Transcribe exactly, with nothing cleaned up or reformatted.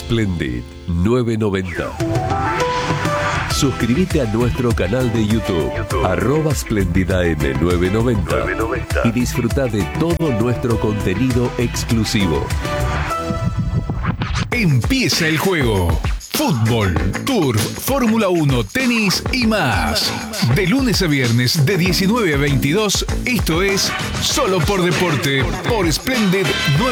Splendid novecientos noventa. Suscríbete a nuestro canal de YouTube, YouTube. arroba SplendidAM novecientos noventa, y disfruta de todo nuestro contenido exclusivo. Empieza el juego. Fútbol, Turf, Fórmula uno, tenis y más. De lunes a viernes de diecinueve a veintidós, esto es Solo por Deporte por Splendid nueve.